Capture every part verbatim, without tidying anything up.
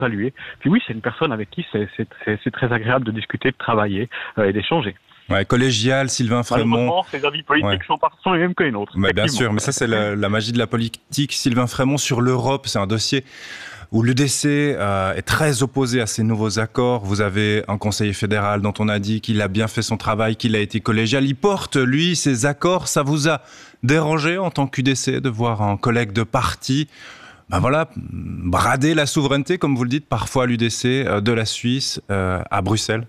saluer. Puis oui, c'est une personne avec qui c'est, c'est, c'est, c'est très agréable de discuter, de travailler euh, et d'échanger. Ouais, collégial, Sylvain Frémont. Malheureusement, ses avis politiques ouais. sont, pas, sont les mêmes que les nôtres. Mais bien sûr, mais ça c'est la, la magie de la politique. Sylvain Frémont sur l'Europe, c'est un dossier où l'U D C euh, est très opposé à ces nouveaux accords. Vous avez un conseiller fédéral dont on a dit qu'il a bien fait son travail, qu'il a été collégial. Il porte, lui, ces accords. Ça vous a dérangé en tant qu'U D C de voir un collègue de parti ben voilà, brader la souveraineté, comme vous le dites, parfois à l'U D C, euh, de la Suisse euh, à Bruxelles?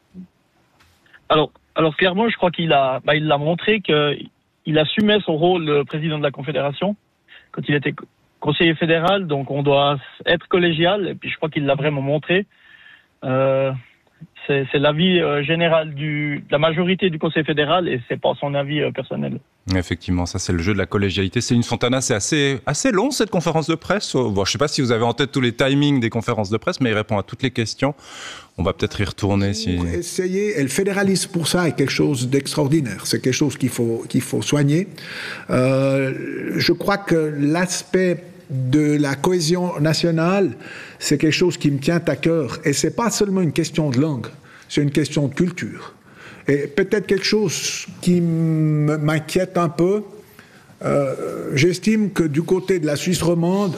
Alors, alors clairement, je crois qu'il a, bah, il l'a montré qu'il assumait son rôle de président de la Confédération quand il était conseiller fédéral, donc on doit être collégial, et puis je crois qu'il l'a vraiment montré. Euh, c'est, c'est l'avis euh, général du, de la majorité du Conseil fédéral, et c'est pas son avis euh, personnel. Effectivement, ça c'est le jeu de la collégialité. Céline Fontana, c'est assez, assez long cette conférence de presse. Bon, je ne sais pas si vous avez en tête tous les timings des conférences de presse, mais il répond à toutes les questions. On va peut-être y retourner. Si... Essayer, et le fédéralisme pour ça est quelque chose d'extraordinaire. C'est quelque chose qu'il faut, qu'il faut soigner. Euh, je crois que l'aspect de la cohésion nationale, c'est quelque chose qui me tient à cœur. Et c'est pas seulement une question de langue, c'est une question de culture. Et peut-être quelque chose qui m'inquiète un peu, euh, j'estime que du côté de la Suisse romande,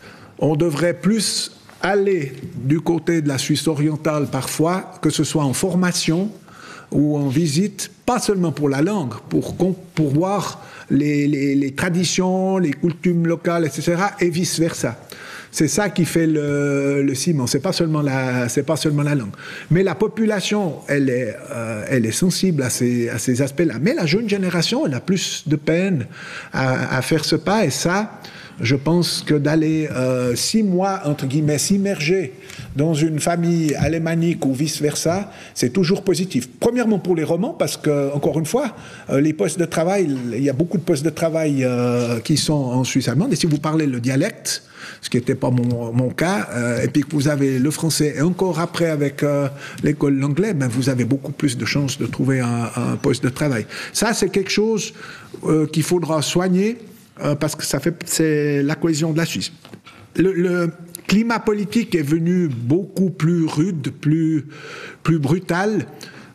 on devrait plus aller du côté de la Suisse orientale parfois, que ce soit en formation ou en visite, pas seulement pour la langue, pour, pour voir les, les, les traditions, les coutumes locales, et cetera, et vice-versa. C'est ça qui fait le, le ciment. C'est pas seulement la, c'est pas seulement la langue. Mais la population, elle est, euh, elle est sensible à ces, à ces aspects-là. Mais la jeune génération, elle a plus de peine à, à faire ce pas. Et ça, je pense que d'aller euh, six mois, entre guillemets, s'immerger dans une famille alémanique ou vice-versa, c'est toujours positif. Premièrement pour les romans, parce que, encore une fois, euh, les postes de travail, il y a beaucoup de postes de travail euh, qui sont en Suisse allemande. Et si vous parlez le dialecte, ce qui n'était pas mon, mon cas, euh, et puis que vous avez le français, et encore après avec euh, l'école l'anglais, ben vous avez beaucoup plus de chances de trouver un, un poste de travail. Ça, c'est quelque chose euh, qu'il faudra soigner, euh, parce que ça fait, c'est la cohésion de la Suisse. Le, le climat politique est venu beaucoup plus rude, plus, plus brutal.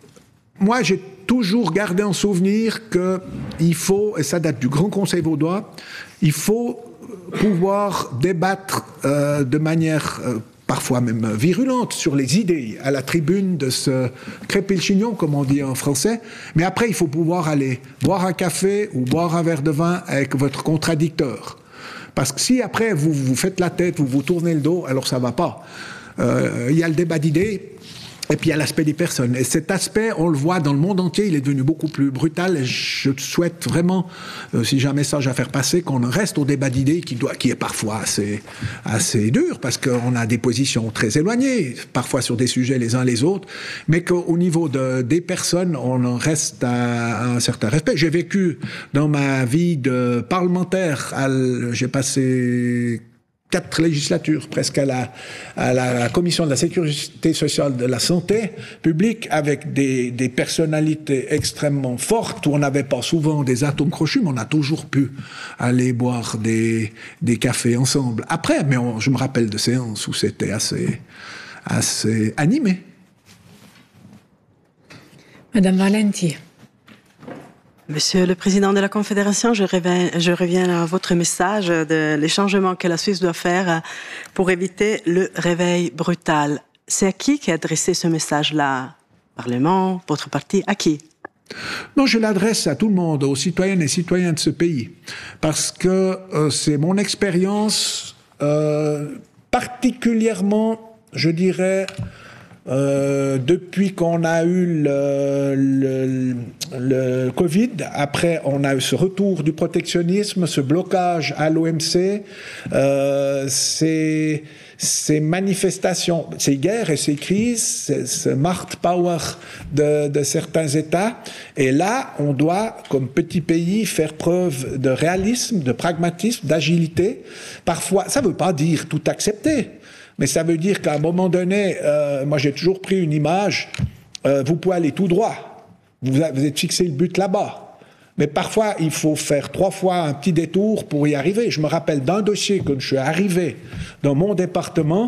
Moi, j'ai toujours gardé en souvenir qu'il faut, et ça date du Grand Conseil vaudois, il faut pouvoir débattre euh, de manière euh, parfois même virulente sur les idées à la tribune de ce crêper le chignon, comme on dit en français, mais après il faut pouvoir aller boire un café ou boire un verre de vin avec votre contradicteur. Parce que si après vous vous faites la tête, vous vous tournez le dos, alors ça va pas. Euh, il y a le débat d'idées, et puis il y a l'aspect des personnes. Et cet aspect, on le voit dans le monde entier, il est devenu beaucoup plus brutal. Et je souhaite vraiment, euh, si j'ai un message à faire passer, qu'on reste au débat d'idées qui, doit, qui est parfois assez, assez dur, parce qu'on a des positions très éloignées, parfois sur des sujets les uns les autres, mais qu'au niveau de, des personnes, on en reste à, à un certain respect. J'ai vécu dans ma vie de parlementaire, à, j'ai passé quatre législatures presque à la, à la commission de la sécurité sociale de la santé publique, avec des, des personnalités extrêmement fortes, où on n'avait pas souvent des atomes crochus, mais on a toujours pu aller boire des, des cafés ensemble. Après, mais on, je me rappelle de séances où c'était assez, assez animé. Madame Valenti. Monsieur le Président de la Confédération, je reviens, je reviens à votre message de les changements que la Suisse doit faire pour éviter le réveil brutal. C'est à qui qui a adressé ce message-là? Parlement, votre parti, à qui? Non, je l'adresse à tout le monde, aux citoyennes et citoyens de ce pays, parce que euh, c'est mon expérience euh, particulièrement, je dirais, Euh, depuis qu'on a eu le, le, le Covid, après on a eu ce retour du protectionnisme, ce blocage à l'O M C, euh, ces, ces manifestations, ces guerres et ces crises, ce Mart Power de, de certains États. Et là, on doit, comme petit pays, faire preuve de réalisme, de pragmatisme, d'agilité. Parfois, ça ne veut pas dire tout accepter. Mais ça veut dire qu'à un moment donné, euh, moi j'ai toujours pris une image, euh, vous pouvez aller tout droit, vous, vous êtes fixé le but là-bas. Mais parfois, il faut faire trois fois un petit détour pour y arriver. Je me rappelle d'un dossier quand je suis arrivé dans mon département,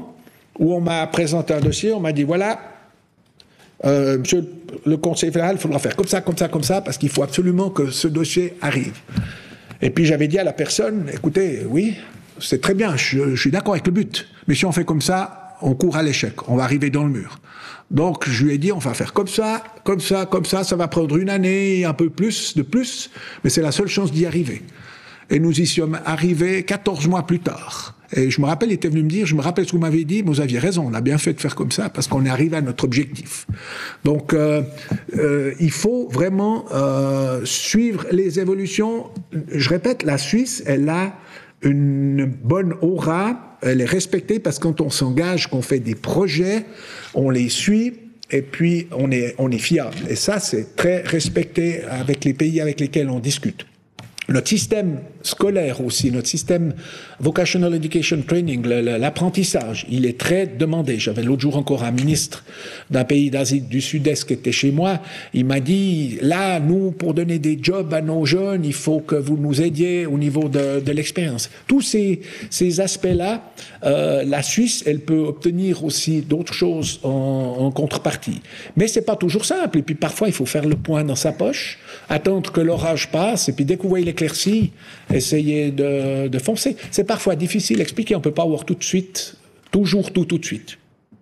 où on m'a présenté un dossier, on m'a dit voilà, euh, monsieur le conseiller fédéral, il faudra faire comme ça, comme ça, comme ça, parce qu'il faut absolument que ce dossier arrive. Et puis j'avais dit à la personne, écoutez, oui, c'est très bien, je, je suis d'accord avec le but, mais si on fait comme ça, on court à l'échec, on va arriver dans le mur. Donc je lui ai dit, on va faire comme ça, comme ça, comme ça, ça va prendre une année, un peu plus, de plus, mais c'est la seule chance d'y arriver. Et nous y sommes arrivés quatorze mois plus tard. Et je me rappelle, il était venu me dire, je me rappelle ce que vous m'avez dit, mais vous aviez raison, on a bien fait de faire comme ça, parce qu'on est arrivé à notre objectif. Donc, euh, euh, il faut vraiment euh, suivre les évolutions. Je répète, la Suisse, elle a une bonne aura, elle est respectée, parce que quand on s'engage, qu'on fait des projets, on les suit, et puis on est, on est fiable. Et ça, c'est très respecté avec les pays avec lesquels on discute. Notre système scolaire aussi, notre système Vocational Education Training, l'apprentissage, il est très demandé. J'avais l'autre jour encore un ministre d'un pays d'Asie du Sud-Est qui était chez moi. Il m'a dit, là, nous, pour donner des jobs à nos jeunes, il faut que vous nous aidiez au niveau de, de l'expérience. Tous ces, ces aspects-là, euh, la Suisse, elle peut obtenir aussi d'autres choses en, en contrepartie. Mais c'est pas toujours simple. Et puis parfois, il faut faire le point dans sa poche, attendre que l'orage passe, et puis dès que vous voyez l'éclaircie, essayer de, de foncer. C'est parfois difficile à expliquer, on ne peut pas avoir tout de suite, toujours tout, tout de suite.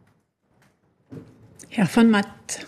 Herr von Matt.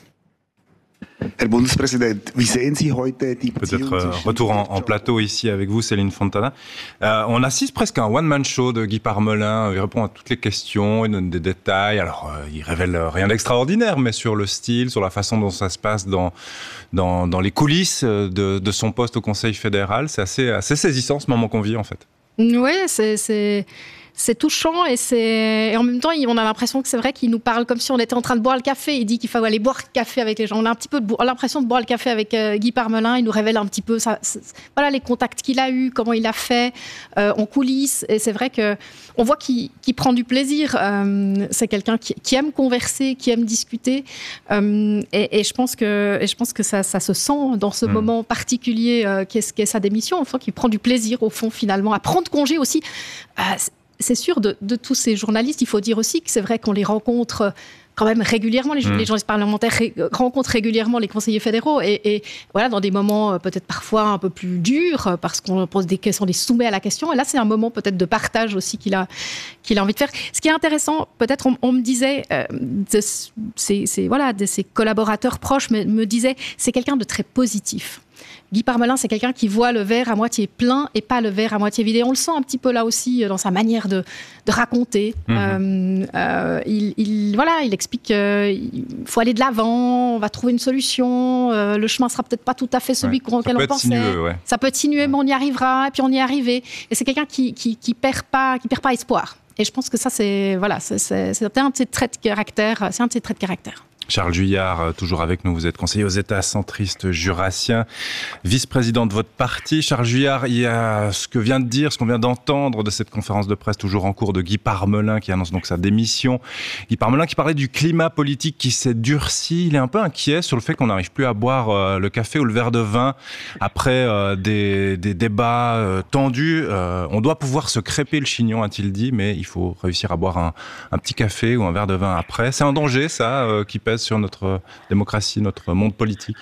Herr Bundespräsident, wie sehen Sie heute die Peut-être euh, retour en, en plateau ici avec vous, Céline Fontana. Euh, on assiste presque à un one-man show de Guy Parmelin. Il répond à toutes les questions, il donne des détails. Alors, euh, il révèle rien d'extraordinaire, mais sur le style, sur la façon dont ça se passe dans, dans, dans les coulisses de, de son poste au Conseil fédéral. C'est assez, assez saisissant ce moment qu'on vit, en fait. Oui, c'est... c'est... C'est touchant et, c'est... et en même temps, on a l'impression que c'est vrai qu'il nous parle comme si on était en train de boire le café. Il dit qu'il faut aller boire le café avec les gens. On a un petit peu de... l'impression de boire le café avec euh, Guy Parmelin. Il nous révèle un petit peu ça, voilà, les contacts qu'il a eus, comment il a fait euh, en coulisses. Et c'est vrai qu'on voit qu'il, qu'il prend du plaisir. Euh, c'est quelqu'un qui, qui aime converser, qui aime discuter. Euh, et, et je pense que, et je pense que ça, ça se sent dans ce mmh. moment particulier euh, qu'est, qu'est sa démission. On sent qu'il prend du plaisir, au fond, finalement, à prendre congé aussi. Euh, C'est sûr, de, de tous ces journalistes, il faut dire aussi que c'est vrai qu'on les rencontre quand même régulièrement, les, mmh. les journalistes parlementaires ré, rencontrent régulièrement les conseillers fédéraux et, et voilà, dans des moments peut-être parfois un peu plus durs, parce qu'on pose des questions, on les soumet à la question. Et là, c'est un moment peut-être de partage aussi qu'il a, qu'il a envie de faire. Ce qui est intéressant, peut-être on, on me disait, euh, de, c'est, c'est, voilà, de ses collaborateurs proches me, me disaient, c'est quelqu'un de très positif. Guy Parmelin, c'est quelqu'un qui voit le verre à moitié plein et pas le verre à moitié vide. Et on le sent un petit peu là aussi dans sa manière de, de raconter. Mmh. Euh, euh, il, il, voilà, il explique qu'il faut aller de l'avant, on va trouver une solution, euh, le chemin sera peut-être pas tout à fait celui ouais, auquel on pensait. Sinueux, ouais. Ça peut être sinueux, ouais. mais on y arrivera, et puis on y est arrivé. Et c'est quelqu'un qui, qui, qui perd pas, qui perd pas espoir. Et je pense que ça, c'est, voilà, c'est, c'est, c'est un de ses traits de caractère. C'est un de ses traits de caractère. Charles Juillard, toujours avec nous, vous êtes conseiller aux États centristes jurassiens, vice-président de votre parti. Charles Juillard, il y a ce que vient de dire, ce qu'on vient d'entendre de cette conférence de presse toujours en cours de Guy Parmelin qui annonce donc sa démission. Guy Parmelin qui parlait du climat politique qui s'est durci. Il est un peu inquiet sur le fait qu'on n'arrive plus à boire euh, le café ou le verre de vin après euh, des, des débats euh, tendus. Euh, on doit pouvoir se crêper le chignon, a-t-il dit, mais il faut réussir à boire un, un petit café ou un verre de vin après. C'est un danger, ça, euh, qui pèse sur notre démocratie, notre monde politique?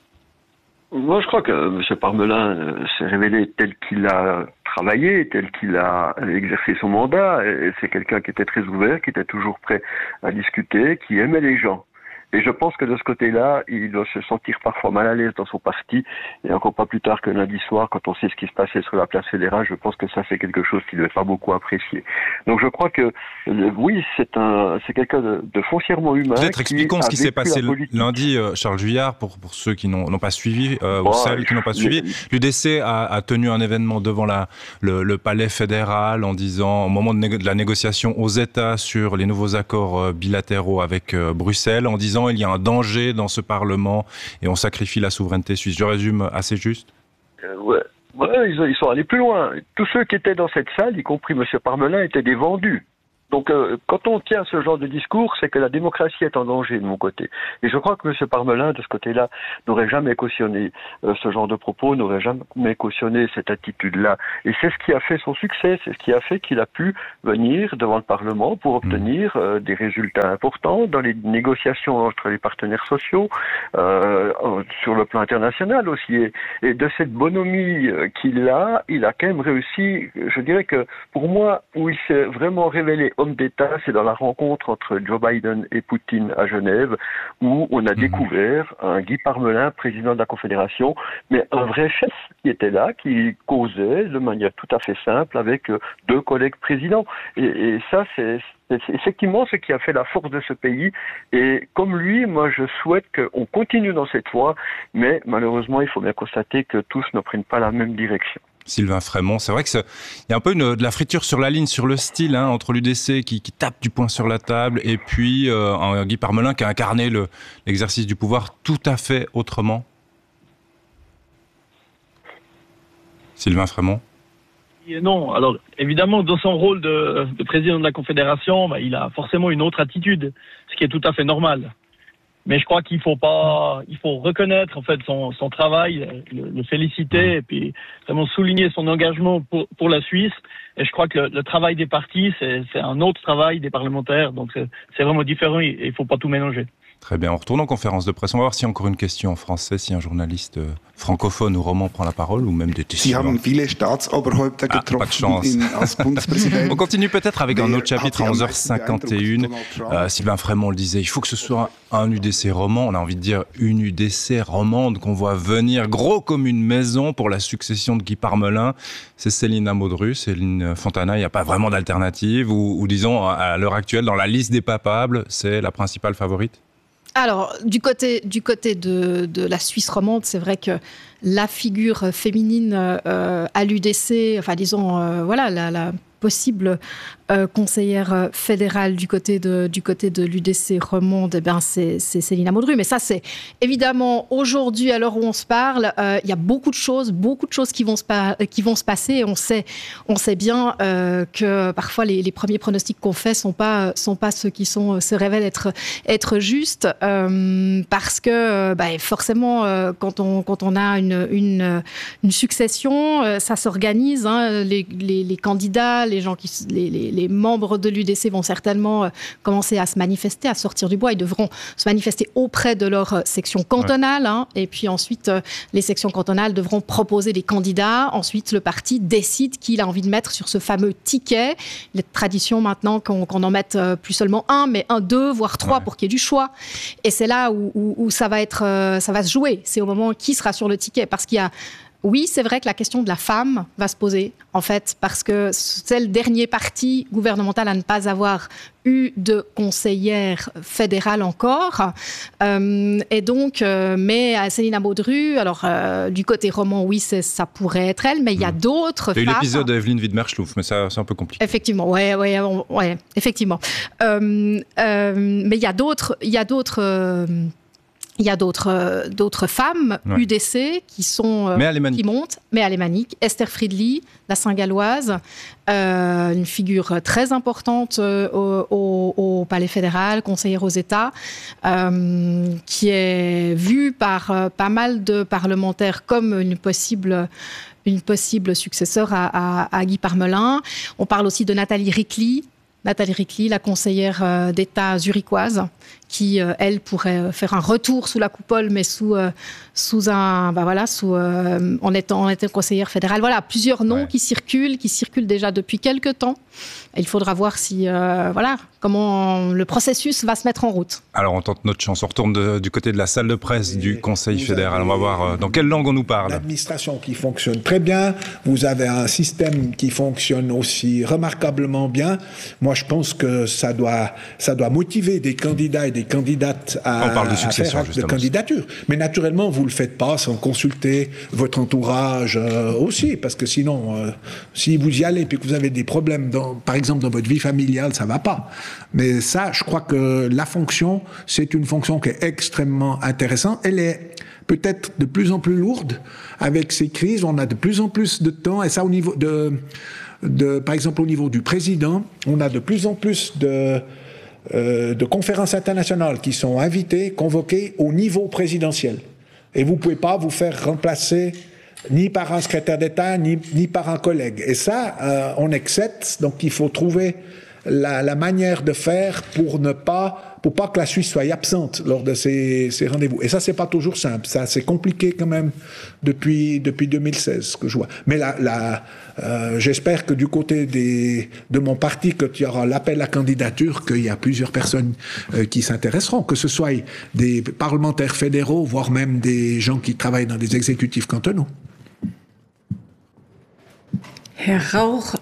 Moi, je crois que M. Parmelin euh, s'est révélé tel qu'il a travaillé, tel qu'il a exercé son mandat. Et c'est quelqu'un qui était très ouvert, qui était toujours prêt à discuter, qui aimait les gens. Et je pense que de ce côté-là, il doit se sentir parfois mal à l'aise dans son parti. Et encore pas plus tard que lundi soir, quand on sait ce qui se passait sur la place fédérale, je pense que ça, c'est quelque chose qui ne doit pas beaucoup apprécier. Donc je crois que, euh, oui, c'est un, c'est quelqu'un de, de foncièrement humain. Peut-être expliquons ce qui s'est passé lundi, euh, Charles Juillard, pour, pour ceux qui n'ont, n'ont pas suivi, euh, bon, ou celles qui n'ont pas suivi. L'U D C a, a tenu un événement devant la, le, le palais fédéral en disant, au moment de, négo- de la négociation aux États sur les nouveaux accords euh, bilatéraux avec euh, Bruxelles, en disant il y a un danger dans ce Parlement et on sacrifie la souveraineté suisse. Je résume assez juste. Euh, ouais, ouais ils, ils sont allés plus loin. Tous ceux qui étaient dans cette salle, y compris M. Parmelin, étaient des vendus. Donc, euh, quand on tient ce genre de discours, c'est que la démocratie est en danger de mon côté. Et je crois que M. Parmelin, de ce côté-là, n'aurait jamais cautionné euh, ce genre de propos, n'aurait jamais cautionné cette attitude-là. Et c'est ce qui a fait son succès, c'est ce qui a fait qu'il a pu venir devant le Parlement pour obtenir euh, des résultats importants dans les négociations entre les partenaires sociaux, euh, sur le plan international aussi. Et, et de cette bonhomie euh, qu'il a, il a quand même réussi, je dirais que pour moi, où il s'est vraiment révélé homme d'État, c'est dans la rencontre entre Joe Biden et Poutine à Genève, où on a mmh. découvert un Guy Parmelin, président de la Confédération, mais un vrai chef qui était là, qui causait de manière tout à fait simple avec deux collègues présidents. Et, et ça, c'est, c'est effectivement ce qui a fait la force de ce pays. Et comme lui, moi, je souhaite qu'on continue dans cette voie, mais malheureusement, il faut bien constater que tous ne prennent pas la même direction. Sylvain Frémont, c'est vrai que il y a un peu une, de la friture sur la ligne, sur le style, hein, entre l'U D C qui, qui tape du poing sur la table et puis euh, un Guy Parmelin qui a incarné le, l'exercice du pouvoir tout à fait autrement. Sylvain Frémont. Et non, alors évidemment, dans son rôle de, de président de la Confédération, bah, il a forcément une autre attitude, ce qui est tout à fait normal. Mais je crois qu'il faut pas, il faut reconnaître en fait son, son travail, le, le féliciter et puis vraiment souligner son engagement pour, pour la Suisse. Et je crois que le, le travail des partis, c'est, c'est un autre travail des parlementaires, donc c'est, c'est vraiment différent et il faut pas tout mélanger. Très bien, on retourne en conférence de presse. On va voir s'il y a encore une question en français, si un journaliste francophone ou roman prend la parole, ou même des Sie haben viele Staatsoberhäupter ah, getroffen in, als Bundespräsident. On continue peut-être avec un autre chapitre à onze heures cinquante et un. Euh, Sylvain Frémont le disait, il faut que ce soit un U D C roman. On a envie de dire une U D C romande qu'on voit venir gros comme une maison pour la succession de Guy Parmelin. C'est Céline Maudru, Céline Fontana, il n'y a pas vraiment d'alternative, ou, ou disons, à l'heure actuelle, dans la liste des papables, c'est la principale favorite? Alors, du côté, du côté de, de la Suisse romande, c'est vrai que la figure féminine euh, à l'U D C, enfin disons, euh, voilà, la, la possible euh, conseillère fédérale du côté de, du côté de l'U D C romande, eh bien, c'est, c'est Céline Maudru. Mais ça, c'est évidemment aujourd'hui, à l'heure où on se parle, euh, il y a beaucoup de choses, beaucoup de choses qui vont se, pa- qui vont se passer. Et on sait, on sait bien euh, que parfois les, les premiers pronostics qu'on fait sont pas, sont pas ceux qui sont, se révèlent être, être justes, euh, parce que bah, forcément, euh, quand on, quand on a une, une, une succession, euh, ça s'organise. Hein, les, les, les candidats, les gens qui, les, les, les membres de l'U D C vont certainement euh, commencer à se manifester, à sortir du bois. Ils devront se manifester auprès de leur euh, section cantonale. Ouais. Hein, et puis ensuite, euh, les sections cantonales devront proposer des candidats. Ensuite, le parti décide qui il a envie de mettre sur ce fameux ticket. Il est de tradition maintenant qu'on, qu'on en mette euh, plus seulement un, mais un, deux, voire trois, ouais. pour qu'il y ait du choix. Et c'est là où, où, où ça va être, euh, ça va se jouer. C'est au moment qui sera sur le ticket, parce qu'il y a Oui, c'est vrai que la question de la femme va se poser, en fait, parce que c'est le dernier parti gouvernemental à ne pas avoir eu de conseillère fédérale encore. Euh, et donc, euh, mais à Céline Maudru, alors euh, du côté roman, oui, c'est, ça pourrait être elle, mais il y a mmh. d'autres femmes. Il y a eu l'épisode d'Evelyne Widmer-Schlouf, mais ça, c'est un peu compliqué. Effectivement, ouais, ouais, ouais, effectivement. Euh, euh, mais il y a d'autres, il y a d'autres. Euh, Il y a d'autres, euh, d'autres femmes ouais. U D C qui, sont, euh, qui montent, mais alémaniques. Esther Friedli, la Saint-Galloise, euh, une figure très importante euh, au, au, au Palais fédéral, conseillère aux États, euh, qui est vue par euh, pas mal de parlementaires comme une possible... une possible successeur à, à, à Guy Parmelin. On parle aussi de Nathalie Ricli, Nathalie Ricli, la conseillère euh, d'État zurichoise, qui, euh, elle, pourrait faire un retour sous la coupole, mais sous, euh, sous un, bah voilà, sous, euh, en, étant, en étant conseillère fédérale. Voilà, plusieurs noms ouais. qui circulent, qui circulent déjà depuis quelques temps. Et il faudra voir si, euh, voilà, comment le processus va se mettre en route. Alors, on tente notre chance. On retourne de, du côté de la salle de presse et du Conseil fédéral. On va voir euh, dans quelle langue on nous parle. L'administration qui fonctionne très bien. Vous avez un système qui fonctionne aussi remarquablement bien. Moi, je pense que ça doit, ça doit motiver des candidats et des candidates à, on parle de succession, à faire acte de candidature. Mais naturellement, vous ne le faites pas sans consulter votre entourage euh, aussi, parce que sinon, euh, si vous y allez et que vous avez des problèmes, dans, par exemple dans votre vie familiale, ça ne va pas. Mais ça, je crois que la fonction, c'est une fonction qui est extrêmement intéressante. Elle est peut-être de plus en plus lourde avec ces crises. On a de plus en plus de temps, et ça au niveau de... de, par exemple au niveau du président, on a de plus en plus de, euh, de conférences internationales qui sont invitées, convoquées au niveau présidentiel. Et vous ne pouvez pas vous faire remplacer ni par un secrétaire d'État, ni, ni par un collègue. Et ça, euh, on accepte, donc il faut trouver la, la manière de faire pour ne pas, pour pas que la Suisse soit absente lors de ces, ces rendez-vous. Et ça, c'est pas toujours simple. Ça, c'est compliqué quand même depuis, depuis deux mille seize, ce que je vois. Mais là, là euh, j'espère que du côté des, de mon parti, quand il y aura l'appel à candidature, qu'il y a plusieurs personnes euh, qui s'intéresseront, que ce soit des parlementaires fédéraux, voire même des gens qui travaillent dans des exécutifs cantonaux. Herr Rauch.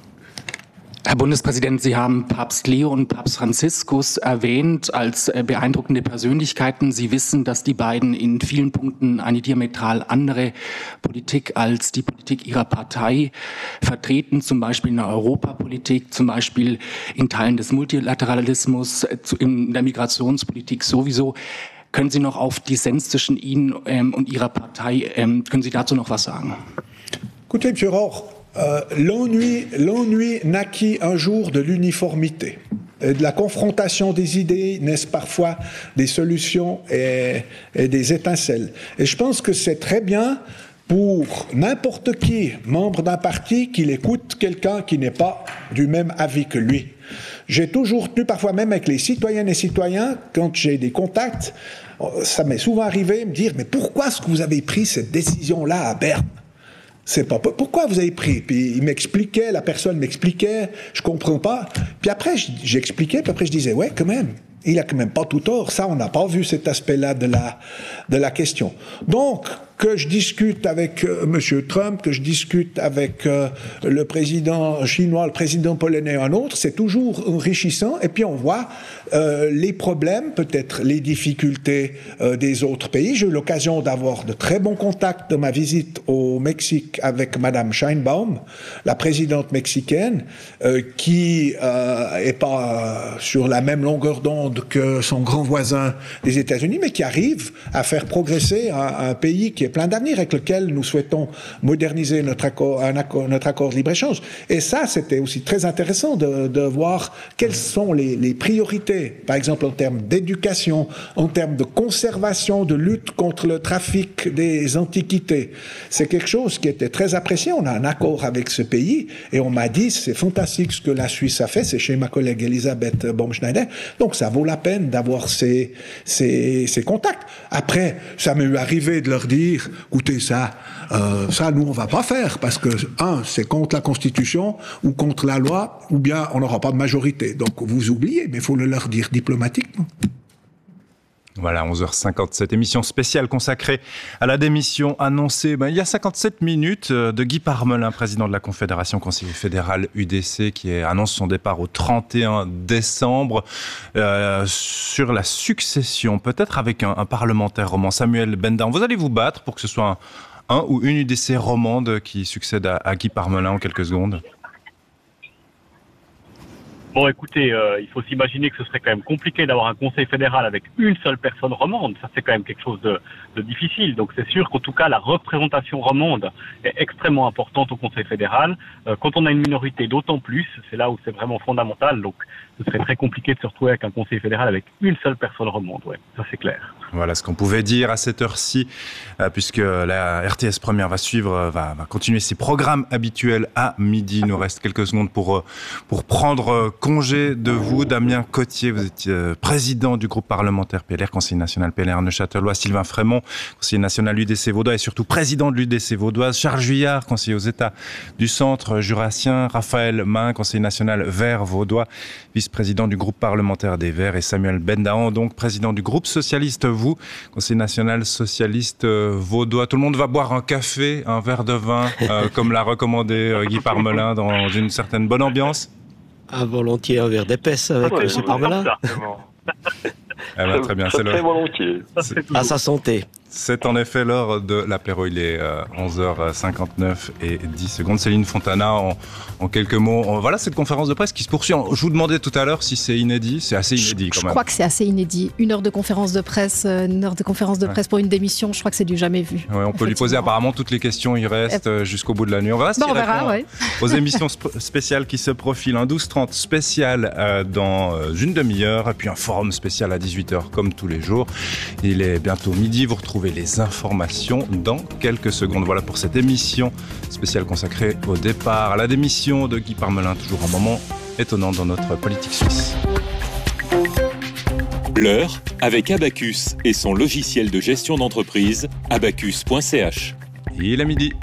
Herr Bundespräsident, Sie haben Papst Leo und Papst Franziskus erwähnt als beeindruckende Persönlichkeiten. Sie wissen, dass die beiden in vielen Punkten eine diametral andere Politik als die Politik ihrer Partei vertreten, zum Beispiel in der Europapolitik, zum Beispiel in Teilen des Multilateralismus, in der Migrationspolitik sowieso. Können Sie noch auf Dissens zwischen Ihnen ähm, und Ihrer Partei, ähm, können Sie dazu noch was sagen? Écoutez, Monsieur Rauch, Euh, l'ennui, l'ennui naquit un jour de l'uniformité. Et de la confrontation des idées naissent parfois des solutions et, et des étincelles. Et je pense que c'est très bien pour n'importe qui, membre d'un parti, qu'il écoute quelqu'un qui n'est pas du même avis que lui. J'ai toujours tenu, parfois même avec les citoyennes et citoyens, quand j'ai des contacts, ça m'est souvent arrivé, me dire « Mais pourquoi est-ce que vous avez pris cette décision-là à Berne ?» C'est pas pourquoi vous avez pris. Puis il m'expliquait, la personne m'expliquait, je comprends pas. Puis après j'expliquais, puis après je disais ouais quand même, il a quand même pas tout tort. Ça on n'a pas vu cet aspect-là de la de la question. Donc que je discute avec euh, Monsieur Trump, que je discute avec euh, le président chinois, le président polonais, un autre, c'est toujours enrichissant. Et puis on voit euh, les problèmes, peut-être les difficultés euh, des autres pays. J'ai eu l'occasion d'avoir de très bons contacts dans ma visite au Mexique avec Madame Sheinbaum, la présidente mexicaine, euh, qui euh, est pas euh, sur la même longueur d'onde que son grand voisin des États-Unis, mais qui arrive à faire progresser un, un pays qui est plein d'avenir, avec lequel nous souhaitons moderniser notre accord, un accord, notre accord de libre-échange. Et ça, c'était aussi très intéressant de, de voir quelles sont les, les priorités, par exemple en termes d'éducation, en termes de conservation, de lutte contre le trafic des antiquités. C'est quelque chose qui était très apprécié. On a un accord avec ce pays et on m'a dit, c'est fantastique ce que la Suisse a fait, c'est chez ma collègue Elisabeth Baumschneider. Donc ça vaut la peine d'avoir ces, ces, ces contacts. Après, ça m'est arrivé de leur dire, écoutez, ça, euh, ça, nous, on va pas faire, parce que, un, c'est contre la Constitution, ou contre la loi, ou bien on n'aura pas de majorité. Donc, vous oubliez, mais il faut le leur dire diplomatiquement. Voilà, onze heures cinquante-sept, émission spéciale consacrée à la démission annoncée ben, il y a cinquante-sept minutes de Guy Parmelin, président de la Confédération conseiller fédéral U D C, qui annonce son départ au trente et un décembre. Euh, sur la succession, peut-être avec un, un parlementaire roman, Samuel Bendaon. Vous allez vous battre pour que ce soit un, un ou une U D C romande qui succède à, à Guy Parmelin en quelques secondes? Bon, écoutez, euh, il faut s'imaginer que ce serait quand même compliqué d'avoir un conseil fédéral avec une seule personne romande. Ça, c'est quand même quelque chose de, de difficile. Donc, c'est sûr qu'en tout cas, la représentation romande est extrêmement importante au conseil fédéral. Euh, quand on a une minorité, d'autant plus, c'est là où c'est vraiment fondamental. Donc, ce serait très compliqué de se retrouver avec un conseil fédéral avec une seule personne romande. Ouais, ça, c'est clair. Voilà ce qu'on pouvait dire à cette heure-ci, euh, puisque la R T S Première va suivre, euh, va, va continuer ses programmes habituels à midi. Il nous reste quelques secondes pour, euh, pour prendre euh, congé de vous. Damien Cottier, vous étiez euh, président du groupe parlementaire P L R, conseiller national P L R Neuchâtelois. Sylvain Frémont, conseiller national U D C Vaudois et surtout président de l'U D C Vaudoise. Charles Juillard, conseiller aux États du Centre jurassien. Raphaël Main, conseiller national Vert Vaudois, vice-président du groupe parlementaire des Verts. Et Samuel Bendaon, donc président du groupe socialiste, vous, conseiller national socialiste euh, vaudois. Tout le monde va boire un café, un verre de vin, euh, comme l'a recommandé euh, Guy Parmelin, dans une certaine bonne ambiance. À volontiers un verre d'épaisse avec ouais, M. Parmelin. Ah bah, très bien, c'est le... Très volontiers. À sa santé. C'est en effet l'heure de l'apéro, il est euh, onze heures cinquante-neuf et dix secondes. Céline Fontana, en, en quelques mots, on, voilà cette conférence de presse qui se poursuit. Je vous demandais tout à l'heure si c'est inédit, c'est assez inédit quand je, même. Je crois que c'est assez inédit. Une heure de conférence de presse, une heure de conférence de presse ouais. pour une démission, je crois que c'est du jamais vu. Ouais, on peut lui poser apparemment toutes les questions, il reste euh, jusqu'au bout de la nuit. On verra bah, on verra, ouais. aux émissions sp- spéciales qui se profilent. Un douze trente spécial euh, dans euh, une demi-heure et puis un forum spécial à dix-huit heures comme tous les jours. Il est bientôt midi, vous retrouvez les informations dans quelques secondes. Voilà pour cette émission spéciale consacrée au départ, à la démission de Guy Parmelin, toujours un moment étonnant dans notre politique suisse. L'heure avec Abacus et son logiciel de gestion d'entreprise, abacus point c h. Il est midi.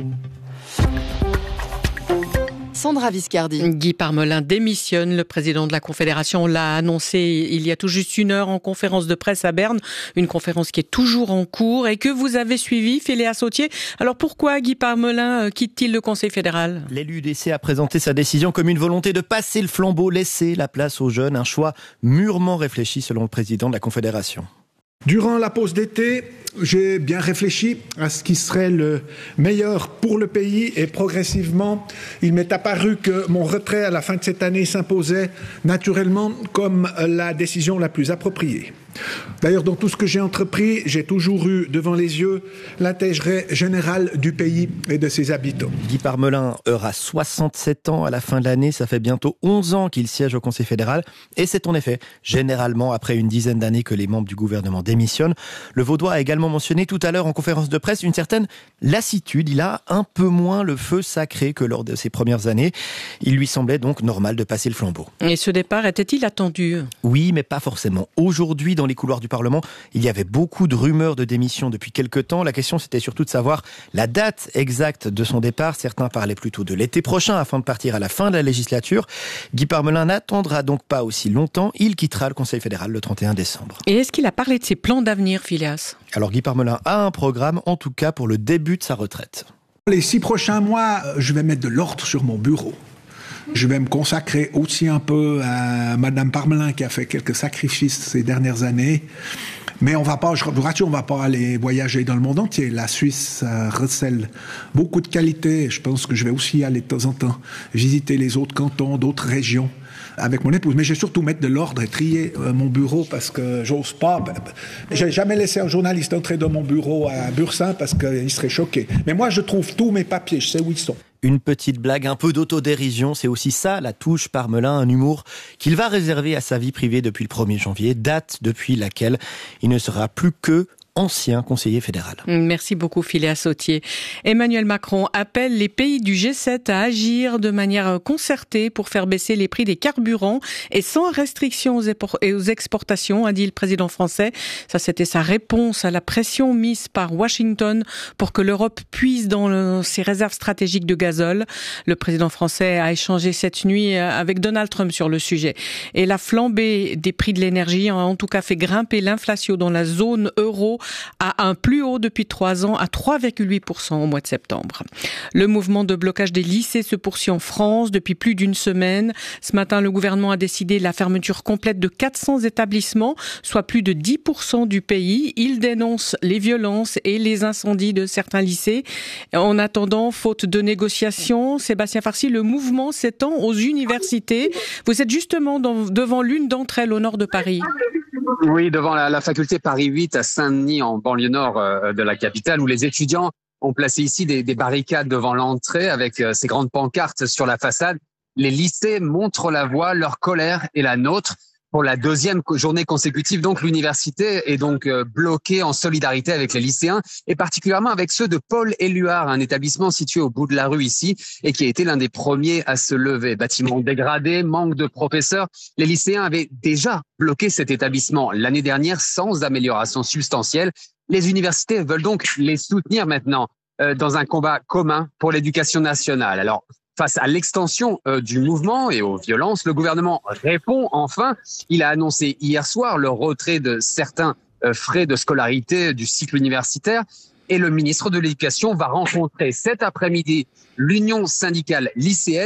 Sandra Viscardi. Guy Parmelin démissionne. Le président de la Confédération l'a annoncé il y a tout juste une heure en conférence de presse à Berne. Une conférence qui est toujours en cours et que vous avez suivie, Philéa Sautier. Alors pourquoi Guy Parmelin quitte-t-il le Conseil fédéral ? L'élu D C a présenté sa décision comme une volonté de passer le flambeau, laisser la place aux jeunes. Un choix mûrement réfléchi selon le président de la Confédération. Durant la pause d'été, j'ai bien réfléchi à ce qui serait le meilleur pour le pays et progressivement, il m'est apparu que mon retrait à la fin de cette année s'imposait naturellement comme la décision la plus appropriée. D'ailleurs, dans tout ce que j'ai entrepris, j'ai toujours eu devant les yeux l'intérêt général du pays et de ses habitants. Guy Parmelin aura soixante-sept ans à la fin de l'année. Ça fait bientôt onze ans qu'il siège au Conseil fédéral. Et c'est en effet, généralement, après une dizaine d'années que les membres du gouvernement démissionnent. Le Vaudois a également mentionné tout à l'heure en conférence de presse une certaine lassitude. Il a un peu moins le feu sacré que lors de ses premières années. Il lui semblait donc normal de passer le flambeau. Et ce départ était-il attendu ? Oui, mais pas forcément. Aujourd'hui, dans les couloirs du Parlement, il y avait beaucoup de rumeurs de démission depuis quelque temps. La question, c'était surtout de savoir la date exacte de son départ. Certains parlaient plutôt de l'été prochain afin de partir à la fin de la législature. Guy Parmelin n'attendra donc pas aussi longtemps. Il quittera le Conseil fédéral le trente et un décembre. Et est-ce qu'il a parlé de ses plans d'avenir, Phileas ? Alors Guy Parmelin a un programme, en tout cas pour le début de sa retraite. Les six prochains mois, je vais mettre de l'ordre sur mon bureau. Je vais me consacrer aussi un peu à Madame Parmelin qui a fait quelques sacrifices ces dernières années. Mais on va pas, je vous rassure, on va pas aller voyager dans le monde entier. La Suisse euh, recèle beaucoup de qualités. Je pense que je vais aussi aller de temps en temps visiter les autres cantons, d'autres régions avec mon épouse. Mais je vais surtout mettre de l'ordre et trier euh, mon bureau parce que j'ose pas. J'ai jamais laissé un journaliste entrer dans mon bureau à Bursin parce qu'il serait choqué. Mais moi, je trouve tous mes papiers, je sais où ils sont. Une petite blague, un peu d'autodérision, c'est aussi ça, la touche Parmelin, un humour qu'il va réserver à sa vie privée depuis le premier janvier, date depuis laquelle il ne sera plus que ancien conseiller fédéral. Merci beaucoup Philéa Sautier. Emmanuel Macron appelle les pays du G sept à agir de manière concertée pour faire baisser les prix des carburants et sans restriction aux, épor- et aux exportations, a dit le président français. Ça, c'était sa réponse à la pression mise par Washington pour que l'Europe puise dans le, ses réserves stratégiques de gazole. Le président français a échangé cette nuit avec Donald Trump sur le sujet. Et la flambée des prix de l'énergie a en tout cas fait grimper l'inflation dans la zone euro à un plus haut depuis trois ans, à trois virgule huit pour cent au mois de septembre. Le mouvement de blocage des lycées se poursuit en France depuis plus d'une semaine. Ce matin, le gouvernement a décidé la fermeture complète de quatre cents établissements, soit plus de dix pour cent du pays. Il dénonce les violences et les incendies de certains lycées. En attendant, faute de négociations, Sébastien Farcy, le mouvement s'étend aux universités. Vous êtes justement dans, devant l'une d'entre elles au nord de Paris. Oui, devant la, la faculté Paris huit à Saint-Denis, en banlieue nord euh, de la capitale, où les étudiants ont placé ici des, des barricades devant l'entrée avec euh, ces grandes pancartes sur la façade. Les lycées montrent la voie, leur colère est la nôtre. Pour la deuxième journée consécutive, donc l'université est donc euh, bloquée en solidarité avec les lycéens et particulièrement avec ceux de Paul Éluard, un établissement situé au bout de la rue ici et qui a été l'un des premiers à se lever. Bâtiment dégradé, manque de professeurs. Les lycéens avaient déjà bloqué cet établissement l'année dernière sans amélioration substantielle. Les universités veulent donc les soutenir maintenant euh, dans un combat commun pour l'éducation nationale. Alors, face à l'extension euh, du mouvement et aux violences, le gouvernement répond enfin. Il a annoncé hier soir le retrait de certains euh, frais de scolarité du cycle universitaire et le ministre de l'Éducation va rencontrer cet après-midi l'Union syndicale lycéenne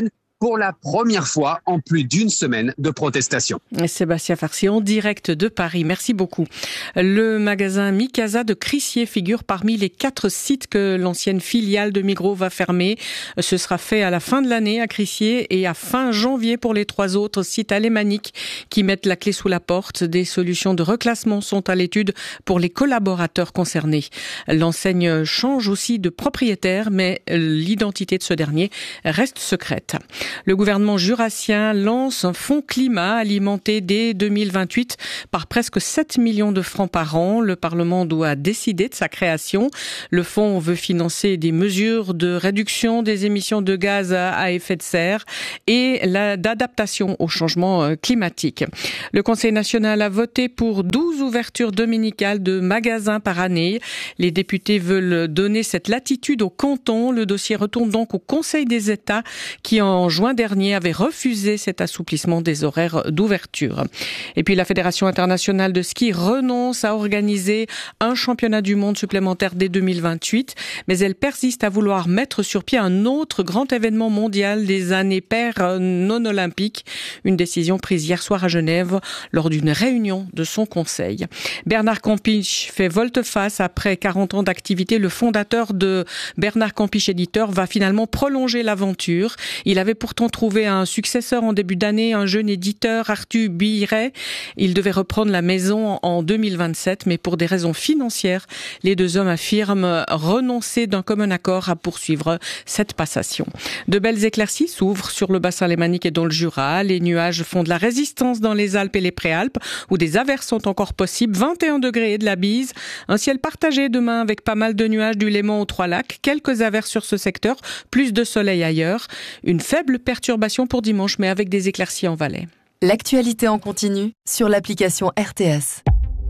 pour la première fois en plus d'une semaine de protestation. Sébastien Farcy en direct de Paris. Merci beaucoup. Le magasin Mikasa de Crissier figure parmi les quatre sites que l'ancienne filiale de Migros va fermer. Ce sera fait à la fin de l'année à Crissier et à fin janvier pour les trois autres sites alémaniques qui mettent la clé sous la porte. Des solutions de reclassement sont à l'étude pour les collaborateurs concernés. L'enseigne change aussi de propriétaire, mais l'identité de ce dernier reste secrète. Le gouvernement jurassien lance un fonds climat alimenté dès deux mille vingt-huit par presque sept millions de francs par an. Le Parlement doit décider de sa création. Le fonds veut financer des mesures de réduction des émissions de gaz à effet de serre et la, d'adaptation au changement climatique. Le Conseil national a voté pour douze ouvertures dominicales de magasins par année. Les députés veulent donner cette latitude au canton. Le dossier retourne donc au Conseil des États qui, en juin dernier, avait refusé cet assouplissement des horaires d'ouverture. Et puis la Fédération internationale de ski renonce à organiser un championnat du monde supplémentaire dès deux mille vingt-huit, mais elle persiste à vouloir mettre sur pied un autre grand événement mondial des années paires non olympiques. Une décision prise hier soir à Genève lors d'une réunion de son conseil. Bernard Campiche fait volte-face après quarante ans d'activité. Le fondateur de Bernard Campiche Éditeur va finalement prolonger l'aventure. Il avait pourtant trouvé un successeur en début d'année, un jeune éditeur, Arthur Biret. Il devait reprendre la maison en deux mille vingt-sept, mais pour des raisons financières, les deux hommes affirment renoncer d'un commun accord à poursuivre cette passation. De belles éclaircies s'ouvrent sur le bassin lémanique et dans le Jura. Les nuages font de la résistance dans les Alpes et les Préalpes, où des averses sont encore possibles. vingt et un degrés et de la bise. Un ciel partagé demain avec pas mal de nuages du Léman aux Trois-Lacs. Quelques averses sur ce secteur, plus de soleil ailleurs. Une faible perturbation pour dimanche, mais avec des éclaircies en Valais. L'actualité en continu sur l'application R T S.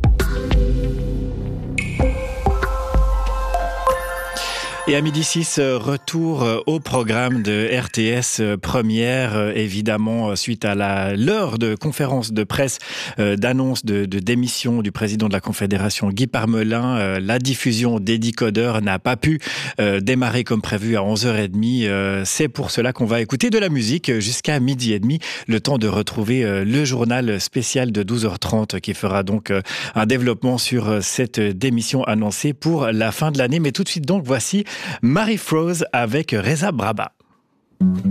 Et à midi six, retour au programme de R T S Première, évidemment, suite à la, l'heure de conférence de presse euh, d'annonce de, de démission du président de la Confédération, Guy Parmelin. Euh, la diffusion des décodeurs n'a pas pu euh, démarrer comme prévu à onze heures trente. Euh, c'est pour cela qu'on va écouter de la musique jusqu'à midi et demi, le temps de retrouver euh, le journal spécial de douze heures trente qui fera donc euh, un développement sur cette démission annoncée pour la fin de l'année. Mais tout de suite donc, voici Marie Froese avec Reza Braba.